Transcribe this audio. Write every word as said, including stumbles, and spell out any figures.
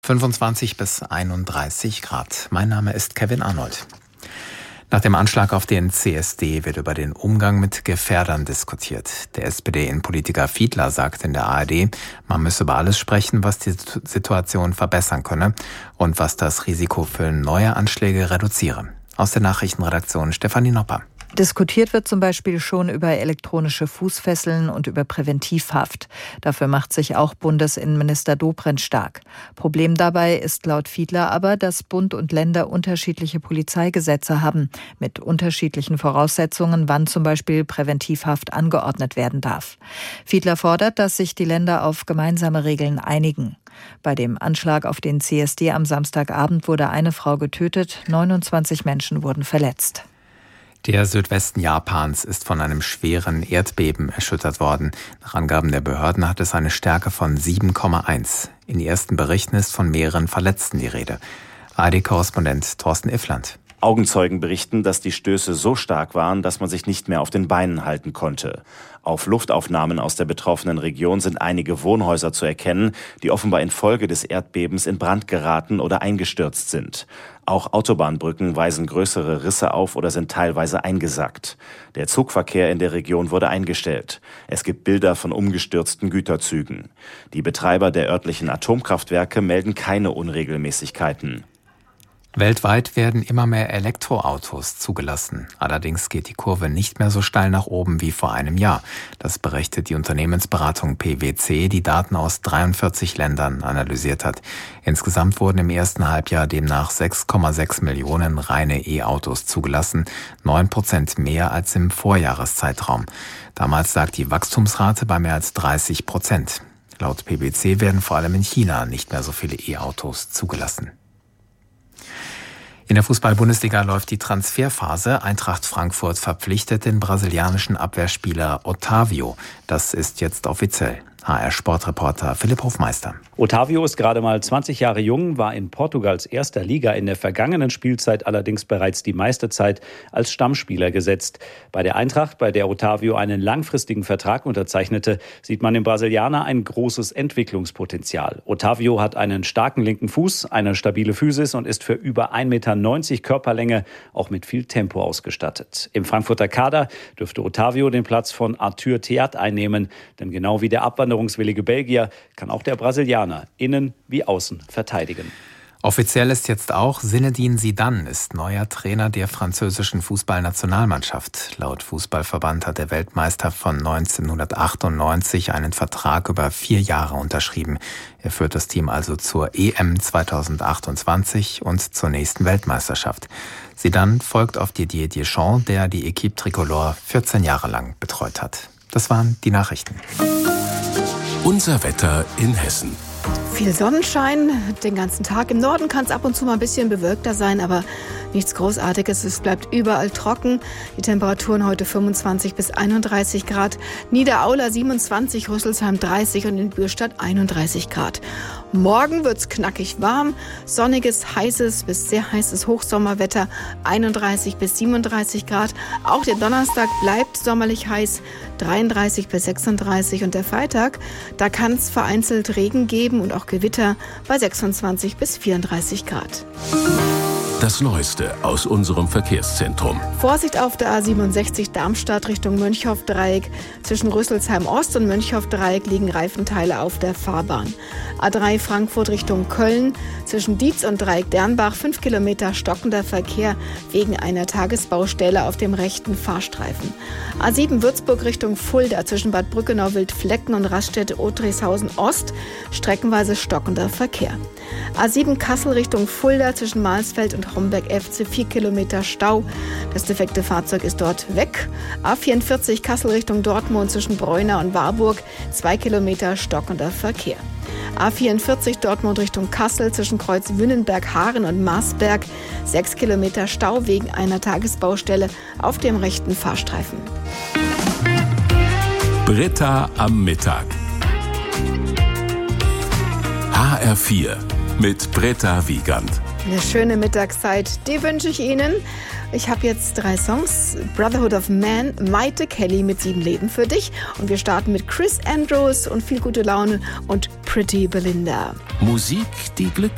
fünfundzwanzig bis einunddreißig Grad. Mein Name ist Kevin Arnold. Nach dem Anschlag auf den C S D wird über den Umgang mit Gefährdern diskutiert. Der S P D-Innenpolitiker Fiedler sagt in der A R D, man müsse über alles sprechen, was die Situation verbessern könne und was das Risiko für neue Anschläge reduziere. Aus der Nachrichtenredaktion Stefanie Nopper. Diskutiert wird zum Beispiel schon über elektronische Fußfesseln und über Präventivhaft. Dafür macht sich auch Bundesinnenminister Dobrindt stark. Problem dabei ist laut Fiedler aber, dass Bund und Länder unterschiedliche Polizeigesetze haben, mit unterschiedlichen Voraussetzungen, wann zum Beispiel Präventivhaft angeordnet werden darf. Fiedler fordert, dass sich die Länder auf gemeinsame Regeln einigen. Bei dem Anschlag auf den C S D am Samstagabend wurde eine Frau getötet, neunundzwanzig Menschen wurden verletzt. Der Südwesten Japans ist von einem schweren Erdbeben erschüttert worden. Nach Angaben der Behörden hat es eine Stärke von sieben Komma eins. In den ersten Berichten ist von mehreren Verletzten die Rede. A R D-Korrespondent Thorsten Iffland. Augenzeugen berichten, dass die Stöße so stark waren, dass man sich nicht mehr auf den Beinen halten konnte. Auf Luftaufnahmen aus der betroffenen Region sind einige Wohnhäuser zu erkennen, die offenbar infolge des Erdbebens in Brand geraten oder eingestürzt sind. Auch Autobahnbrücken weisen größere Risse auf oder sind teilweise eingesackt. Der Zugverkehr in der Region wurde eingestellt. Es gibt Bilder von umgestürzten Güterzügen. Die Betreiber der örtlichen Atomkraftwerke melden keine Unregelmäßigkeiten. Weltweit werden immer mehr Elektroautos zugelassen. Allerdings geht die Kurve nicht mehr so steil nach oben wie vor einem Jahr. Das berichtet die Unternehmensberatung P wC, die Daten aus dreiundvierzig Ländern analysiert hat. Insgesamt wurden im ersten Halbjahr demnach sechs Komma sechs Millionen reine E-Autos zugelassen, neun Prozent mehr als im Vorjahreszeitraum. Damals lag die Wachstumsrate bei mehr als dreißig Prozent. Laut P wC werden vor allem in China nicht mehr so viele E-Autos zugelassen. In der Fußball-Bundesliga läuft die Transferphase. Eintracht Frankfurt verpflichtet den brasilianischen Abwehrspieler Otavio. Das ist jetzt offiziell. H R-Sportreporter Philipp Hofmeister. Otavio ist gerade mal zwanzig Jahre jung, war in Portugals erster Liga in der vergangenen Spielzeit allerdings bereits die meiste Zeit als Stammspieler gesetzt. Bei der Eintracht, bei der Otavio einen langfristigen Vertrag unterzeichnete, sieht man im Brasilianer ein großes Entwicklungspotenzial. Otavio hat einen starken linken Fuß, eine stabile Physis und ist für über ein Meter neunzig Körperlänge auch mit viel Tempo ausgestattet. Im Frankfurter Kader dürfte Otavio den Platz von Arthur Theat einnehmen, denn genau wie der abwanderungswillige Belgier kann auch der Brasilianer innen wie außen verteidigen. Offiziell ist jetzt auch, Zinedine Zidane ist neuer Trainer der französischen Fußballnationalmannschaft. Laut Fußballverband hat der Weltmeister von neunzehnhundertachtundneunzig einen Vertrag über vier Jahre unterschrieben. Er führt das Team also zur E M zweitausendachtundzwanzig und zur nächsten Weltmeisterschaft. Zidane folgt auf Didier Deschamps, der die Equipe Tricolore vierzehn Jahre lang betreut hat. Das waren die Nachrichten. Unser Wetter in Hessen. Viel Sonnenschein den ganzen Tag. Im Norden kann es ab und zu mal ein bisschen bewölkter sein, aber nichts Großartiges. Es bleibt überall trocken. Die Temperaturen heute fünfundzwanzig bis einunddreißig Grad. Niederaula siebenundzwanzig, Rüsselsheim dreißig und in Bürstadt einunddreißig Grad. Morgen wird's knackig warm. Sonniges, heißes bis sehr heißes Hochsommerwetter. einunddreißig bis siebenunddreißig Grad. Auch der Donnerstag bleibt sommerlich heiß. dreiunddreißig bis sechsunddreißig. Und der Freitag, da kann es vereinzelt Regen geben und auch Gewitter bei sechsundzwanzig bis vierunddreißig Grad. Das Neueste aus unserem Verkehrszentrum. Vorsicht auf der A siebenundsechzig Darmstadt Richtung Mönchhoff-Dreieck. Zwischen Rüsselsheim-Ost und Mönchhoff-Dreieck liegen Reifenteile auf der Fahrbahn. A drei Frankfurt Richtung Köln. Zwischen Dietz und Dreieck-Dernbach fünf Kilometer stockender Verkehr wegen einer Tagesbaustelle auf dem rechten Fahrstreifen. A sieben Würzburg Richtung Fulda. Zwischen Bad Brückenau-Wildflecken und Raststätte-Otrishausen-Ost streckenweise stockender Verkehr. A sieben Kassel Richtung Fulda. Zwischen Mahlsfeld und Homberg-F C vier Kilometer Stau. Das defekte Fahrzeug ist dort weg. A vierundvierzig Kassel Richtung Dortmund zwischen Breuna und Warburg. zwei Kilometer stockender Verkehr. A vierundvierzig Dortmund Richtung Kassel zwischen Kreuz Wünnenberg-Haaren und Marsberg. sechs Kilometer Stau wegen einer Tagesbaustelle auf dem rechten Fahrstreifen. Britta am Mittag. H R vier mit Britta Wiegand. Eine schöne Mittagszeit, die wünsche ich Ihnen. Ich habe jetzt drei Songs. Brotherhood of Man, Maite Kelly mit Sieben Leben für dich. Und wir starten mit Chris Andrews und viel gute Laune und Pretty Belinda. Musik, die glücklich